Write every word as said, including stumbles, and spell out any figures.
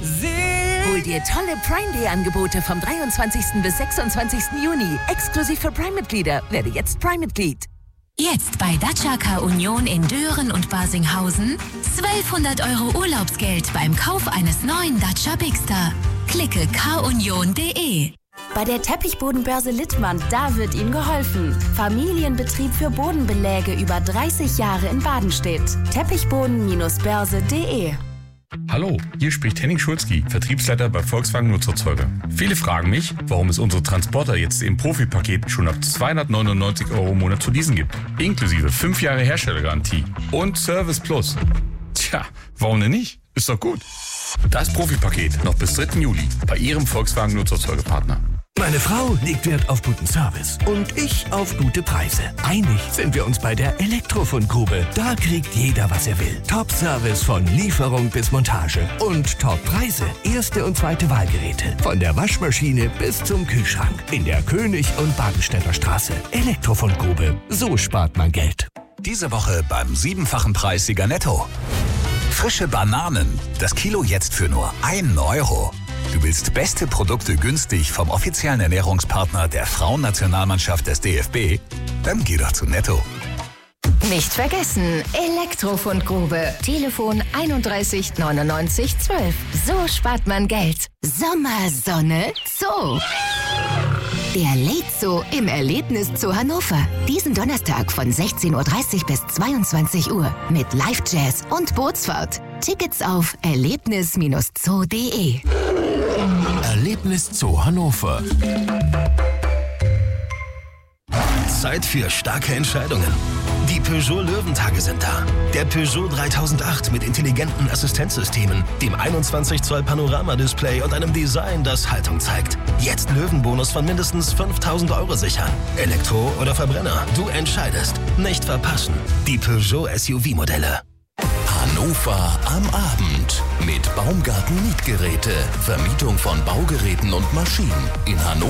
Hol dir tolle Prime Day Angebote vom dreiundzwanzigsten bis sechsundzwanzigsten Juni. Exklusiv für Prime-Mitglieder. Werde jetzt Prime-Mitglied. Jetzt bei Dacia Car Union in Dören und Basinghausen zwölfhundert Euro Urlaubsgeld beim Kauf eines neuen Dacia Bigster. Klicke car union punkt de. Bei der Teppichbodenbörse Littmann, da wird Ihnen geholfen. Familienbetrieb für Bodenbeläge über dreißig Jahre in Badenstedt. Teppichboden Bindestrich börse punkt de. Hallo, hier spricht Henning Schulzki, Vertriebsleiter bei Volkswagen Nutzerzeuger. Viele fragen mich, warum es unsere Transporter jetzt im Profipaket schon ab zweihundertneunundneunzig Euro im Monat zu leasen gibt. Inklusive fünf Jahre Herstellergarantie und Service Plus. Tja, warum denn nicht? Ist doch gut. Das Profipaket noch bis dritten Juli bei Ihrem Volkswagen Nutzerzeugerpartner. Meine Frau legt Wert auf guten Service und ich auf gute Preise. Einig sind wir uns bei der Elektrofundgrube. Da kriegt jeder, was er will. Top-Service von Lieferung bis Montage und Top-Preise. Erste und zweite Wahlgeräte. Von der Waschmaschine bis zum Kühlschrank. In der König- und Badenstädter Straße. Elektrofundgrube. So spart man Geld. Diese Woche beim siebenfachen Preissieger Netto. Frische Bananen. Das Kilo jetzt für nur einen Euro. Du willst beste Produkte günstig vom offiziellen Ernährungspartner der Frauennationalmannschaft des D F B? Dann geh doch zu Netto. Nicht vergessen, Elektrofundgrube. Telefon einunddreißig neunundneunzig zwölf. So spart man Geld. Sommersonne Zoo. Der Late-Zoo im Erlebniszoo Hannover. Diesen Donnerstag von sechzehn Uhr dreißig bis zweiundzwanzig Uhr mit Live-Jazz und Bootsfahrt. Tickets auf erlebnis Bindestrich zoo punkt de. Erlebniszoo Hannover. Zeit für starke Entscheidungen. Die Peugeot Löwentage sind da. Der Peugeot dreitausendacht mit intelligenten Assistenzsystemen, dem einundzwanzig Zoll Panoramadisplay und einem Design, das Haltung zeigt. Jetzt Löwenbonus von mindestens fünftausend Euro sichern. Elektro oder Verbrenner, du entscheidest. Nicht verpassen. Die Peugeot S U V-Modelle. Hannover am Abend mit Baumgarten Mietgeräte. Vermietung von Baugeräten und Maschinen in Hannover.